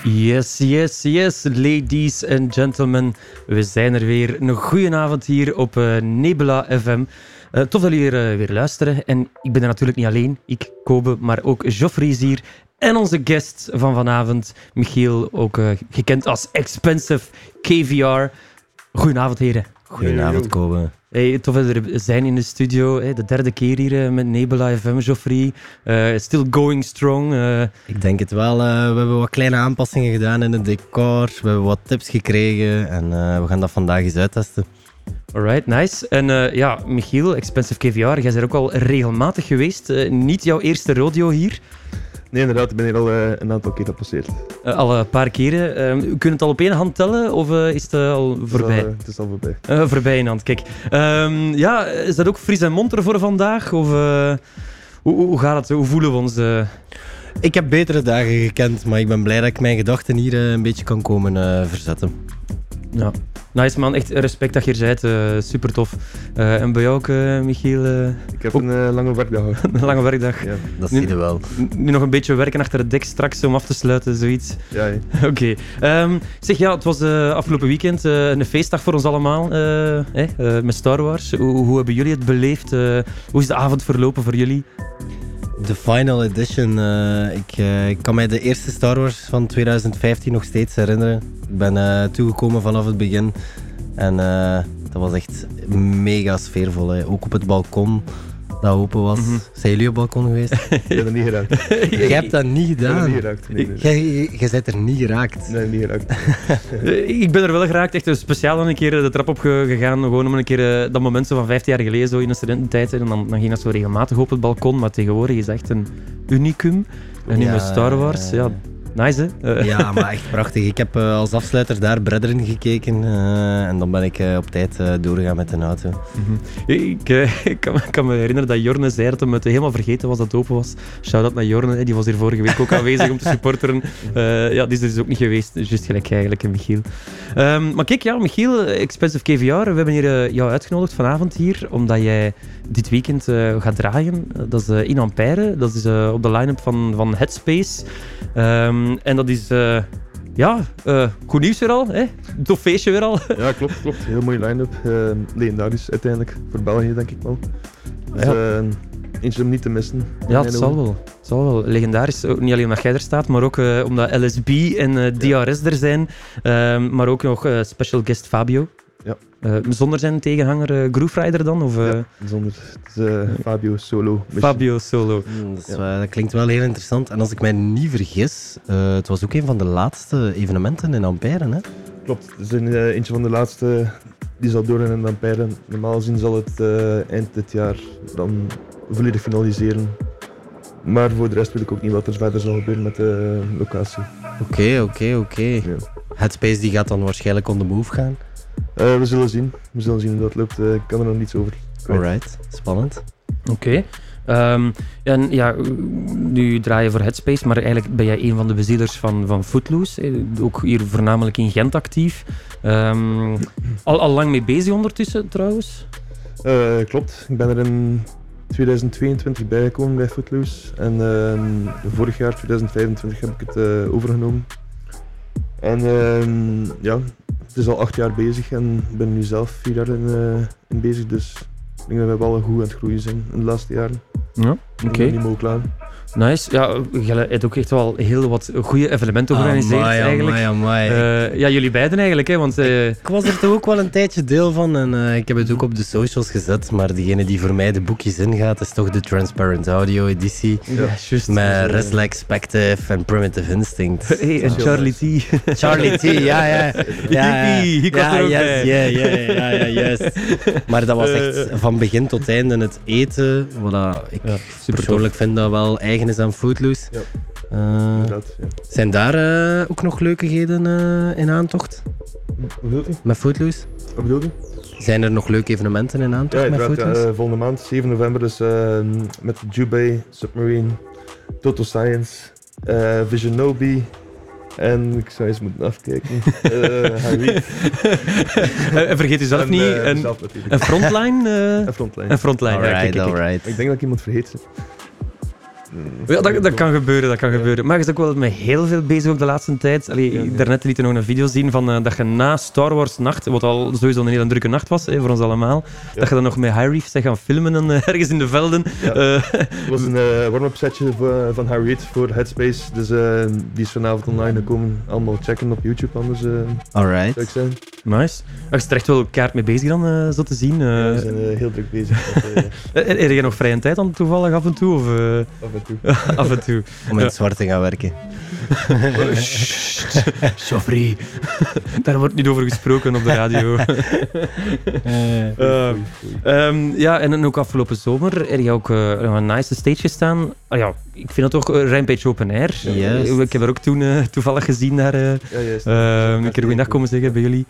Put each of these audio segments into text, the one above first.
Yes, ladies and gentlemen. We zijn er weer. Een goeie avond hier op Nebula FM. Tof dat jullie weer luisteren. En ik ben er natuurlijk niet alleen. Ik, Kobe, maar ook Geoffrey is hier. En onze guest van vanavond, Michiel, ook gekend als Expensive KVR. Goedenavond, heren. Goedenavond, Kobe. Hey, tof dat we er zijn in de studio. Hey, de derde keer hier met Nebula FM, Geoffrey. Still going strong. Ik denk het wel. We hebben wat kleine aanpassingen gedaan in het decor. We hebben wat tips gekregen en we gaan dat vandaag eens uittesten. Alright, nice. En ja, Michiel, Expensive KVR, jij bent ook al regelmatig geweest. Niet jouw eerste rodeo hier. Nee, inderdaad. Ik ben hier al een aantal keer gepasseerd. Al een paar keren. Kun je het al op één hand tellen of is het al voorbij? Het is al voorbij. Voorbij in hand, kijk. Ja, is dat ook fris en monter voor vandaag? Of hoe gaat het? Hoe voelen we ons? Ik heb betere dagen gekend, maar ik ben blij dat ik mijn gedachten hier een beetje kan komen verzetten. Ja. Nice man, echt respect dat je er bent. Super tof. En bij jou ook, Michiel? Ik heb een lange werkdag. Een lange werkdag. Ja, dat zie je wel. Nu nog een beetje werken achter het dek straks om af te sluiten, zoiets. Ja. Oké. Zeg, ja, het was afgelopen weekend een feestdag voor ons allemaal. Met Star Wars. Hoe hebben jullie het beleefd? Hoe is de avond verlopen voor jullie? De Final Edition. Ik kan mij de eerste Star Wars van 2015 nog steeds herinneren. Ik ben toegekomen vanaf het begin. En dat was echt mega sfeervol. Hè. Ook op het balkon dat open was. Mm-hmm. Zijn jullie op het balkon geweest? Ik heb dat niet geraakt. Jij hebt dat niet gedaan? Ik heb dat niet geraakt. Nee. Jij bent er niet geraakt? Nee, niet geraakt. Ik ben er wel geraakt. Echt speciaal een keer de trap op gegaan. Gewoon om een keer dat moment zo van 15 jaar geleden zo in de studententijd. En dan ging dat zo regelmatig op het balkon. Maar tegenwoordig is het echt een unicum. En nu met Star Wars. Ja, nice hè? Ja, maar echt prachtig. Ik heb als afsluiter daar Brethren gekeken en dan ben ik op tijd doorgegaan met de auto. Mm-hmm. Ik kan me herinneren dat Jorne zei dat hem het helemaal vergeten was dat het open was. Shout-out naar Jorne, die was hier vorige week ook aanwezig om te supporteren. Ja, die is er dus ook niet geweest, juist gelijk eigenlijk, Michiel. Maar kijk, ja, Michiel, Expensive KVR, we hebben hier jou uitgenodigd vanavond hier, omdat jij dit weekend gaat draaien. Dat is in Ampère, dat is op de line-up van Headspace. En dat is, goed nieuws weer al, hè? Tof feestje weer al. Ja, klopt. Heel mooie line-up. Legendarisch uiteindelijk, voor België denk ik wel. Dus, eentje om niet te missen. Ja, het zal wel. Legendarisch. Ook niet alleen omdat jij er staat, maar ook omdat LSB en DRS er zijn. Maar ook nog special guest Fabio. Ja. Zonder zijn tegenhanger Groove Rider dan? Of, ja, zonder. Het is Fabio Solo. Fabio Solo. Dat klinkt wel heel interessant. En als ik mij niet vergis, het was ook een van de laatste evenementen in Ampère, hè? Klopt. Het is eentje van de laatste die zal door in Ampère. Normaal gezien zal het eind dit jaar dan volledig finaliseren. Maar voor de rest weet ik ook niet wat er verder zal gebeuren met de locatie. Oké. Ja. Headspace die gaat dan waarschijnlijk on the move gaan. We zullen zien hoe dat loopt. Ik kan er nog niets over kwijt. Alright, spannend. Oké. En ja, nu draai je voor Headspace, maar eigenlijk ben jij een van de bezielers van Footloose. Ook hier voornamelijk in Gent actief. Al lang mee bezig ondertussen, trouwens? Klopt. Ik ben er in 2022 bijgekomen bij Footloose. En vorig jaar, 2025, heb ik het overgenomen. En ja, het is al 8 jaar bezig en ik ben nu zelf 4 jaar in bezig. Dus ik denk dat we wel goed aan het groeien zijn in de laatste jaren. Ja, oké. Niet meer klaar. Nice. Ja, je hebt ook echt wel heel wat goede evenementen georganiseerd eigenlijk. Amai. Ja, jullie beiden eigenlijk, hè, want... Ik was er toch ook wel een tijdje deel van en ik heb het ook op de socials gezet, maar degene die voor mij de boekjes ingaat is toch de Transparent Audio editie. Ja, juist. Met Wrestle Expective en Primitive Instinct. Hey, en Charlie T. Charlie T, ja. Yippie, ik was er ook bij. Ja, juist. Maar dat was echt van begin tot einde het eten, wat ik persoonlijk vind dat wel eigen is aan Footloose. Ja. Inderdaad, ja. Zijn daar ook nog leukigheden in aantocht? Wat bedoelt u? Met Footloose? Wat bedoelt u? Zijn er nog leuke evenementen in aantocht met Footloose? Volgende maand, 7 november, dus met Jubei, Submarine, Total Science, Visionobi. En ik zou eens moeten afkijken. En vergeet u zelf niet, een frontline? Een frontline. Een frontline, alright. Ik denk dat ik iemand vergeet. Ja, dat kan gebeuren. Maar je is ook wel met heel veel bezig ook de laatste tijd. Daarnet liet je nog een video zien van dat je na Star Wars nacht, wat al sowieso een hele drukke nacht was voor ons allemaal, dat je dan nog met High Reef bent gaan filmen dan, ergens in de velden. Ja. Het was een warm-up setje van High Reef voor Headspace, dus die is vanavond online gekomen. Allemaal checken op YouTube anders, Alright. zou ik zeggen. Nice. Je bent er echt wel kaart mee bezig dan, zo te zien. We zijn heel druk bezig. Heb je nog vrije tijd dan toevallig af en toe? Of, Af en toe. af en toe. Om in het zwart te gaan werken. Joffrey. Daar wordt niet over gesproken op de radio. Ja, en ook afgelopen zomer heb je ook een nice stage gestaan. Ja, ik vind dat toch Rampage Open Air. Juist. Ik heb er ook toen toevallig gezien daar. Ja, juist. Een keer goeiedag komen zeggen bij jullie.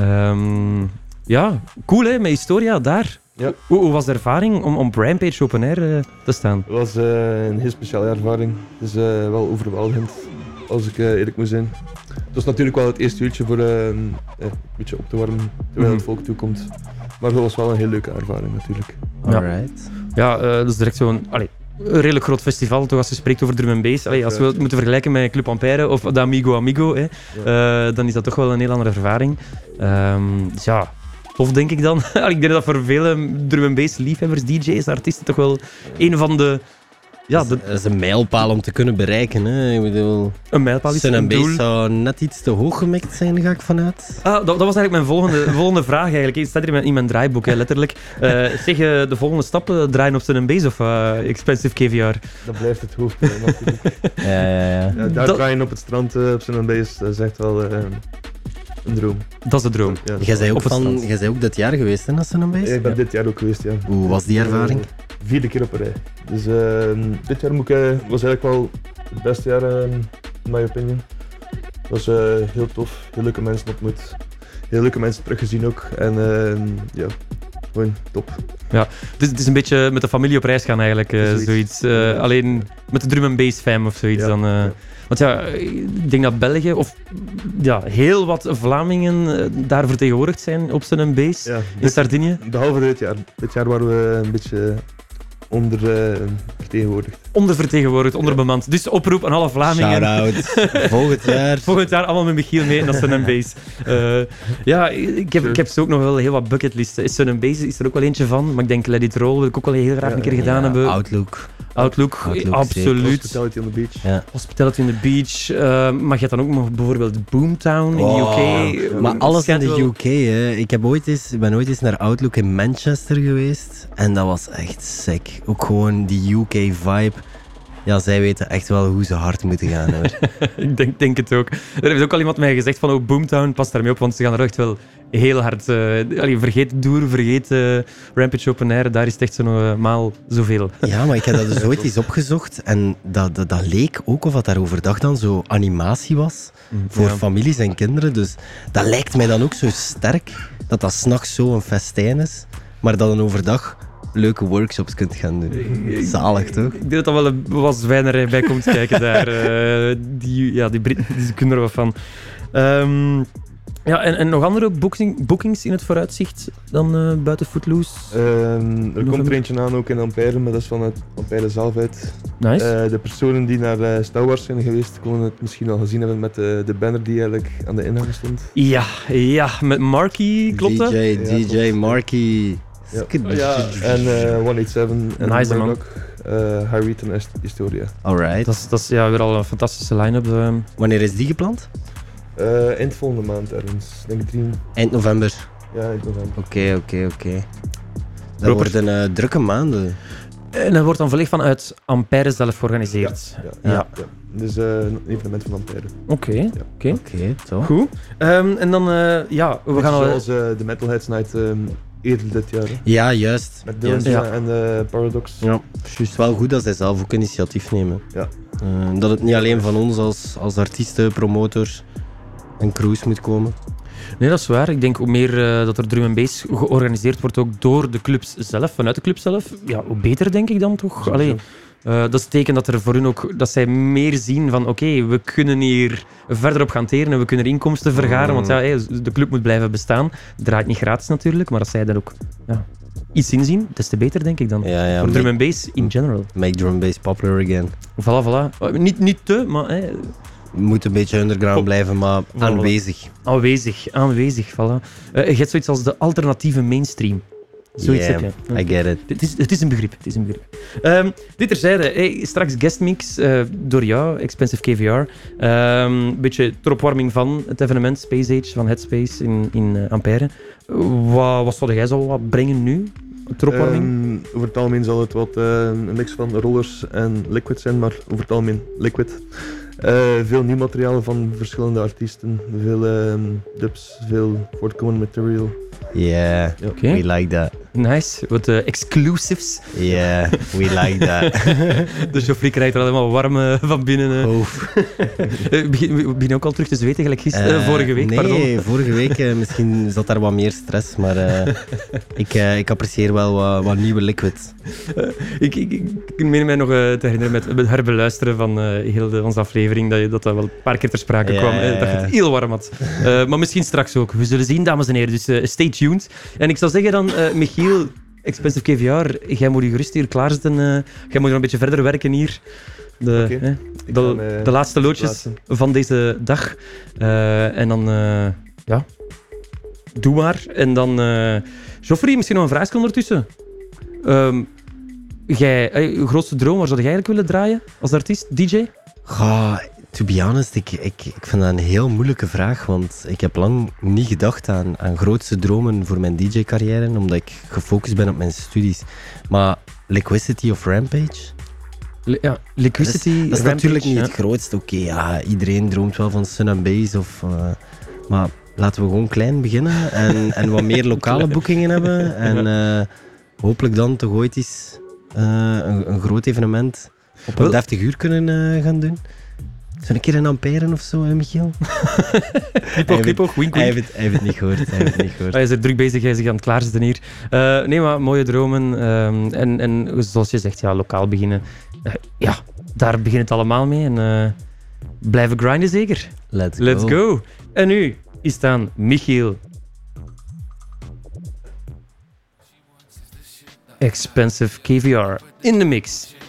Ja, cool hè, met Historia daar. Ja. Hoe was de ervaring om op Rampage Open Air te staan? Het was een heel speciale ervaring. Het is wel overweldigend, als ik eerlijk moet zijn. Het was natuurlijk wel het eerste uurtje voor een beetje op te warmen, terwijl het volk toekomt. Maar het was wel een heel leuke ervaring natuurlijk. Alright. Ja, dat is direct zo'n een redelijk groot festival, toch, als je spreekt over drum and bass. Als we het moeten vergelijken met Club Ampère of de Amigo, dan is dat toch wel een heel andere ervaring. Dus ja, tof denk ik dan. Ik denk dat voor vele drum and bass liefhebbers, DJ's, artiesten toch wel een van de... Ja, Dat is een mijlpaal om te kunnen bereiken. Hè. Ik bedoel, een mijlpaal is Sun een & doel. Bass zou net iets te hoog gemikt zijn, ga ik vanuit. Dat was eigenlijk mijn volgende vraag. Eigenlijk. Het staat hier in mijn draaiboek, hè, letterlijk. Zeg je de volgende stappen draaien op Sun & Bass of Expensive KVR? Dat blijft het hoofd natuurlijk. Ja. Ja, daar draaien op het strand op Sun & Bass, dat is echt wel een droom. Dat is de droom. Ja, Jij bent Op het strand. ook dit jaar geweest hè, naar Sun & Bass? ik ben dit jaar ook geweest, ja. Hoe was die ervaring? 4e keer op een rij. Dus dit jaar was eigenlijk wel het beste jaar, in my opinion. Het was heel tof, heel leuke mensen ontmoet. Heel leuke mensen teruggezien ook. En ja, gewoon top. Het is een beetje met de familie op reis gaan eigenlijk, zoiets. Alleen met de drum and bass fam of zoiets Ja. dan. Want ja, ik denk dat België, of ja, heel wat Vlamingen daar vertegenwoordigd zijn op Sun & Bass Ja, in Sardinië. behalve dit jaar. Dit jaar waren we een beetje ondervertegenwoordigd. Ondervertegenwoordigd, onderbemand. Dus oproep aan alle Vlamingen. Shout-out. Volgend jaar. Allemaal met Michiel mee naar Sun & Bass. Ja, ik heb zo ook nog wel heel wat bucketlisten. Sun & Bass is er ook wel eentje van, maar ik denk Let It Roll wil ik ook wel heel graag een keer gedaan hebben. Outlook, Outlook, absoluut. Hospitality on the Beach. Ja. Hospitality on the Beach. Maar je hebt dan ook nog bijvoorbeeld Boomtown in de UK. Maar alles in de Schijnt wel- UK, hè. Ik ben ooit eens naar Outlook in Manchester geweest. En dat was echt sick. Ook gewoon die UK-vibe. Ja, zij weten echt wel hoe ze hard moeten gaan, hoor. Ik denk het ook. Er heeft ook al iemand mij gezegd van Boomtown, pas daarmee op, want ze gaan er echt wel heel hard... vergeet Doer, vergeet Rampage Open Air, daar is het echt zo'n maal zoveel. Ja, maar ik heb dat dus ooit eens opgezocht. En dat leek ook of dat daar overdag dan zo animatie was. Voor families en kinderen. Dus dat lijkt mij dan ook zo sterk. Dat 's nachts zo een festijn is. Maar dat dan overdag leuke workshops kunt gaan doen. Zalig, toch? Ik denk dat er wel een was zwijnerij bij komt kijken daar. Die Britten die kunnen er wat van. Ja, en nog andere bookings in het vooruitzicht dan buiten Footloose? Er komt er eentje aan ook in Ampère, maar dat is vanuit Ampère zelf uit. Nice. De personen die naar Star Wars zijn geweest, konden het misschien al gezien hebben met de banner die eigenlijk aan de ingang stond. Ja, met Marky, klopt dat? DJ Marky. Ja, en 187 en Nice, man. Murdoch, Harriet en Historia. Alright. Dat is ja, weer al een fantastische line-up. Wanneer is die gepland? Eind volgende maand ergens, denk ik 3. Eind november. Ja, eind november. Oké. Dat worden drukke maanden. En dat wordt dan volledig vanuit Ampère zelf georganiseerd. Ja. Dus een evenement van Ampère. Oké. Oké, toch? Goed. En dan, we gaan al... Zoals de Metalheads Night eerder dit jaar. Hè. Ja, juist. Met Dylan en Paradox. Ja, juist. Wel goed dat zij zelf ook initiatief nemen. Ja. Dat het niet alleen van ons als artiesten, promotors en crews moet komen. Nee, dat is waar. Ik denk hoe meer dat er drum and bass georganiseerd wordt, ook door de clubs zelf, vanuit de club zelf, ja, hoe beter denk ik dan toch? Allee, dat is het teken dat er voor hun ook, dat zij meer zien van oké, we kunnen hier verder op gaan teren en we kunnen er inkomsten vergaren, want ja, de club moet blijven bestaan. Het draait niet gratis natuurlijk, maar dat zij dat ook iets inzien, des te beter, denk ik dan. Ja, Voor drum and bass in general. Make drum bass popular again. Voilà. Niet te, maar Moet een beetje underground blijven, maar aanwezig. aanwezig, voilà. Je hebt zoiets als de alternatieve mainstream. Zoiets heb je. I get it. Het is een begrip. Dit terzijde, straks guestmix door jou, Expensive KVR. Een beetje ter opwarming van het evenement Space Age van Headspace in Ampère. Wat zou jij zo wat brengen nu? Ter opwarming? Over het algemeen zal het wat een mix van rollers en liquid zijn, maar over het algemeen liquid. Veel nieuw materiaal van verschillende artiesten, veel dubs, veel voortkomend material. Yeah, we like that. Nice, wat exclusives. Yeah, we like that. Dus Geoffrey krijgt er allemaal warm van binnen. Begin je ook al terug te zweten, gelijk vorige week? Nee, pardon. Vorige week misschien zat daar wat meer stress, maar ik apprecieer wel wat nieuwe liquid. Ik meen mij nog te herinneren met het herbeluisteren van heel onze aflevering, dat wel een paar keer ter sprake kwam, dat je het heel warm had. Maar misschien straks ook. We zullen zien, dames en heren, dus stay tuned. En ik zou zeggen dan, Michiel, Expensive KVR, jij moet je gerust hier klaarzetten. Jij moet nog een beetje verder werken hier. De laatste loodjes van deze dag. En dan, doe maar. En dan, Geoffrey, misschien nog een vraagje ondertussen. Je grootste droom, waar zou jij eigenlijk willen draaien als artiest, DJ? To be honest, ik vind dat een heel moeilijke vraag, want ik heb lang niet gedacht aan grootste dromen voor mijn DJ-carrière, omdat ik gefocust ben op mijn studies. Maar Liquidity of Rampage? Liquidity, dat is natuurlijk niet het grootste. Oké, iedereen droomt wel van Sun and Bass, maar laten we gewoon klein beginnen en wat meer lokale boekingen hebben. En hopelijk dan toch ooit eens een groot evenement op een deftig uur kunnen gaan doen. Zo'n een keer in Ampère of zo, Michiel? Knipoog, wink. Hij heeft het niet gehoord. Hij is er druk bezig, hij is zich aan het klaarzetten hier. Nee, maar mooie dromen. En zoals je zegt, lokaal beginnen. Daar begint het allemaal mee. En blijven grinden zeker. Let's go. En nu is dan Michiel. Expensive KVR in the mix.